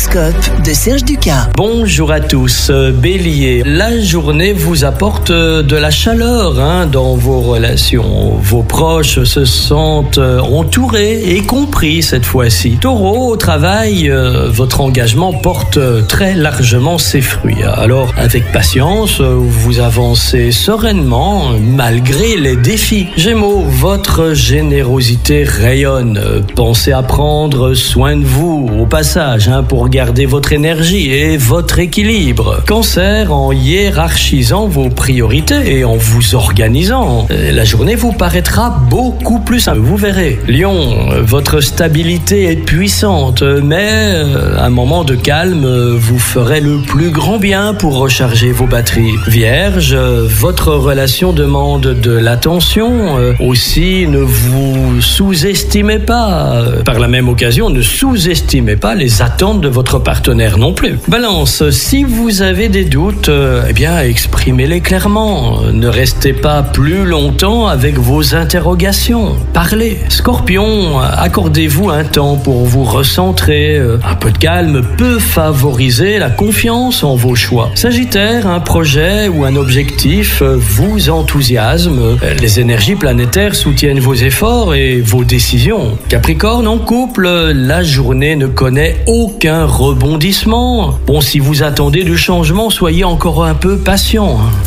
L'horoscope de Serge Ducas. Bonjour à tous, Bélier. La journée vous apporte de la chaleur dans vos relations. Vos proches se sentent entourés et compris cette fois-ci. Taureau, au travail, votre engagement porte très largement ses fruits. Alors, avec patience, vous avancez sereinement malgré les défis. Gémeaux, votre générosité rayonne. Pensez à prendre soin de vous au passage pour garder votre énergie et votre équilibre. Cancer, en hiérarchisant vos priorités et en vous organisant, la journée vous paraîtra beaucoup plus simple. Vous verrez. Lion, votre stabilité est puissante, mais un moment de calme vous ferait le plus grand bien pour recharger vos batteries. Vierge, votre relation demande de l'attention. Aussi, ne vous sous-estimez pas. Par la même occasion, ne sous-estimez pas les attentes de votre partenaire non plus. Balance, si vous avez des doutes, exprimez-les clairement. Ne restez pas plus longtemps avec vos interrogations. Parlez. Scorpion, accordez-vous un temps pour vous recentrer. Un peu de calme peut favoriser la confiance en vos choix. Sagittaire, un projet ou un objectif vous enthousiasme. Les énergies planétaires soutiennent vos efforts et vos décisions. Capricorne, en couple, la journée ne connaît aucun rebondissement. Bon, si vous attendez du changement, soyez encore un peu patient.